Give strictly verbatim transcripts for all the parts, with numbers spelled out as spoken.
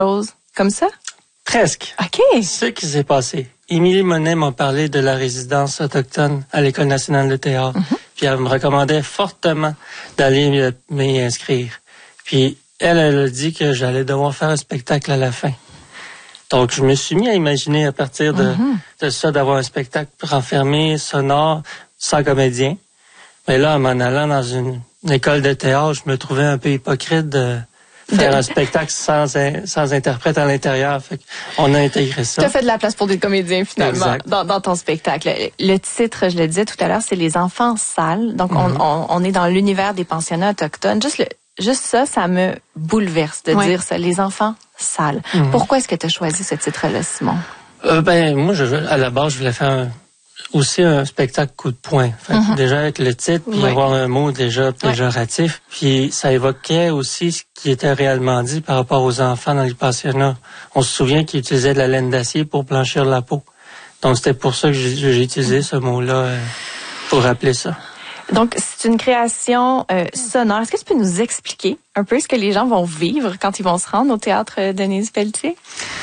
chose comme ça? Presque. OK. Ce qui s'est passé. Émilie Monet m'a parlé de la résidence autochtone à l'École nationale de théâtre. Mm-hmm. Puis elle me recommandait fortement d'aller m'y inscrire. Puis elle, elle a dit que j'allais devoir faire un spectacle à la fin. Donc, je me suis mis à imaginer à partir de, mm-hmm. de ça, d'avoir un spectacle renfermé, sonore, sans comédien. Mais là, en m'en allant dans une, une école de théâtre, je me trouvais un peu hypocrite de faire de... un spectacle sans, sans interprète à l'intérieur. Fait qu'on a intégré ça. Tu as fait de la place pour des comédiens, finalement, dans, dans ton spectacle. Le titre, je le disais tout à l'heure, c'est Les enfants sales. Donc, mm-hmm. on, on, on est dans l'univers des pensionnats autochtones. Juste le, Juste ça, ça me bouleverse de ouais. dire ça, les enfants sales. Mm-hmm. Pourquoi est-ce que tu as choisi ce titre-là, Simon? Euh, ben, moi, je, à la base, je voulais faire un, aussi un spectacle coup de poing. Fait mm-hmm. Déjà avec le titre, puis ouais. avoir un mot déjà péjoratif. Ouais. Puis ça évoquait aussi ce qui était réellement dit par rapport aux enfants dans les pensionnats. On se souvient qu'ils utilisaient de la laine d'acier pour blanchir la peau. Donc, c'était pour ça que j'ai, j'ai utilisé mm-hmm. ce mot-là, euh, pour rappeler ça. Donc, c'est une création euh, sonore. Est-ce que tu peux nous expliquer un peu ce que les gens vont vivre quand ils vont se rendre au théâtre Denise Pelletier?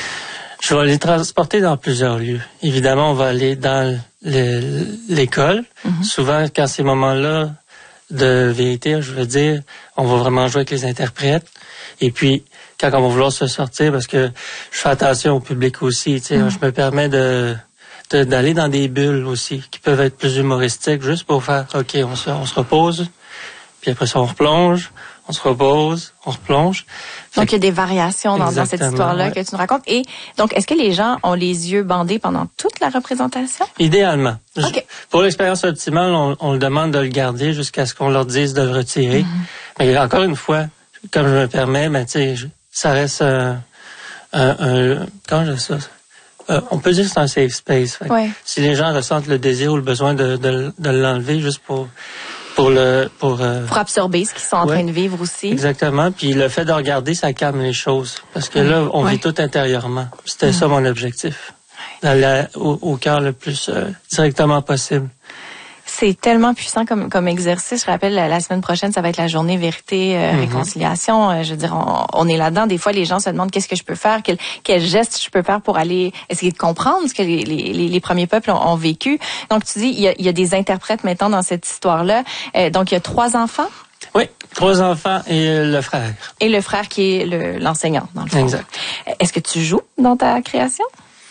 Je vais les transporter dans plusieurs lieux. Évidemment, on va aller dans le, l'école. Mm-hmm. Souvent, quand ces moments-là de vérité, je veux dire, on va vraiment jouer avec les interprètes. Et puis, quand on va vouloir se sortir, parce que je fais attention au public aussi, tu sais, mm-hmm. je me permets de... De, d'aller dans des bulles aussi, qui peuvent être plus humoristiques, juste pour faire, OK, on se, on se repose, puis après ça, on replonge, on se repose, on replonge. Fait donc, il y a des variations dans, dans cette histoire-là ouais. que tu nous racontes. Et donc, est-ce que les gens ont les yeux bandés pendant toute la représentation? Idéalement. Okay. Pour l'expérience optimale, on, on le demande de le garder jusqu'à ce qu'on leur dise de le retirer. Mm-hmm. Mais encore une fois, comme je me permets, ben, tu sais, ça reste un, un, un quand je ça, Euh, on peut dire que c'est un safe space. Ouais. Si les gens ressentent le désir ou le besoin de, de, de l'enlever juste pour pour le pour euh... pour absorber ce qu'ils sont en ouais. train de vivre aussi. Exactement. Puis le fait de regarder, ça calme les choses parce que ouais. là, on ouais. vit tout intérieurement. C'était mmh. ça mon objectif, d'aller au, au cœur le plus euh, directement possible. C'est tellement puissant comme comme exercice. Je rappelle, la, la semaine prochaine, ça va être la journée vérité, euh, mm-hmm. réconciliation. Euh, je veux dire, on, on est là-dedans. Des fois, les gens se demandent qu'est-ce que je peux faire, quel, quel geste je peux faire pour aller essayer de comprendre ce que les, les, les premiers peuples ont, ont vécu. Donc, tu dis, il y a, il y a des interprètes maintenant dans cette histoire-là. Euh, donc, il y a trois enfants. Oui, trois enfants et le frère. Et le frère qui est le, l'enseignant, dans le fond. Exact. Est-ce que tu joues dans ta création?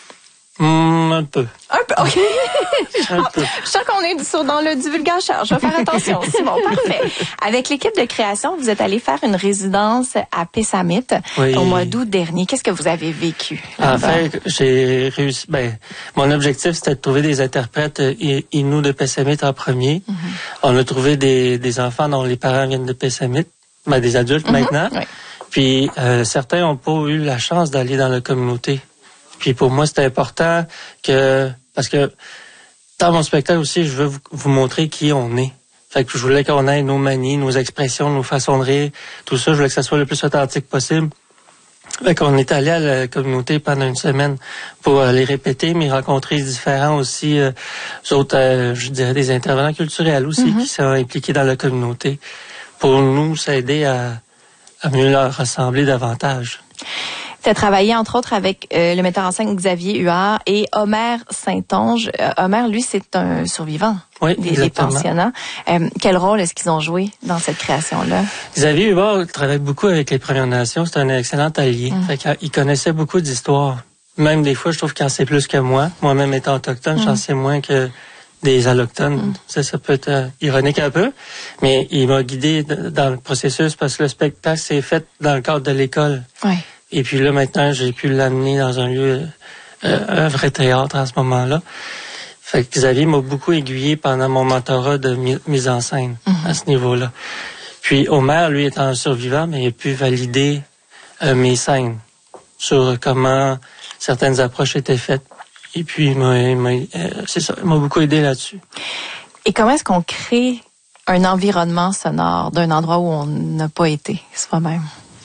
Mmh, un peu. Un peu, OK. un peu. Je sens qu'on est sur, dans le divulgateur. Je vais faire attention. C'est bon, parfait. Avec l'équipe de création, vous êtes allé faire une résidence à Pessamit oui. au mois d'août dernier. Qu'est-ce que vous avez vécu là-bas? En fait, j'ai réussi... Ben, mon objectif, c'était de trouver des interprètes Innu de Pessamit en premier. Mm-hmm. On a trouvé des, des enfants dont les parents viennent de Pessamit, ben, des adultes mm-hmm. maintenant. Oui. Puis, euh, certains n'ont pas eu la chance d'aller dans la communauté. Puis pour moi, c'est important que... Parce que dans mon spectacle aussi, je veux vous, vous montrer qui on est. Fait que je voulais qu'on ait nos manies, nos expressions, nos façons de rire, tout ça. Je voulais que ça soit le plus authentique possible. Fait qu'on est allé à la communauté pendant une semaine pour les répéter, mais rencontrer différents aussi, euh, autres, euh, je dirais, des intervenants culturels aussi mm-hmm. qui sont impliqués dans la communauté pour nous s'aider à, à mieux leur ressembler davantage. Tu as travaillé, entre autres, avec euh, le metteur en scène Xavier Huard et Omer Saint-Onge. Euh, Omer, lui, c'est un survivant oui, des, des pensionnats. Euh, quel rôle est-ce qu'ils ont joué dans cette création-là? Xavier Huard travaille beaucoup avec les Premières Nations. C'est un excellent allié. Mmh. Fait qu'il connaissait beaucoup d'histoires. Même des fois, je trouve qu'il en sait plus que moi. Moi-même étant autochtone, mmh. j'en sais moins que des allochtones. Mmh. Ça, ça peut être euh, ironique un peu. Mais il m'a guidé d- dans le processus parce que le spectacle s'est fait dans le cadre de l'école. Oui. Et puis là, maintenant, j'ai pu l'amener dans un lieu, euh, un vrai théâtre à ce moment-là. Fait que Xavier m'a beaucoup aiguillé pendant mon mentorat de mi- mise en scène mm-hmm. à ce niveau-là. Puis Omer, lui, étant un survivant, mais il a pu valider euh, mes scènes sur comment certaines approches étaient faites. Et puis, il m'a, il m'a, euh, c'est ça, il m'a beaucoup aidé là-dessus. Et comment est-ce qu'on crée un environnement sonore d'un endroit où on n'a pas été soi-même?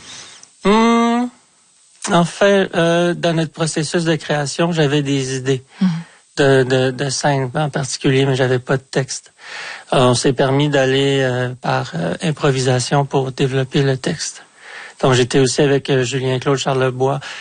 Hum... En fait, euh, dans notre processus de création, j'avais des idées mmh. de, de, de scènes en particulier, mais j'avais pas de texte. Alors, on s'est permis d'aller euh, par euh, improvisation pour développer le texte. Donc, j'étais aussi avec euh, Julien-Claude Charlebois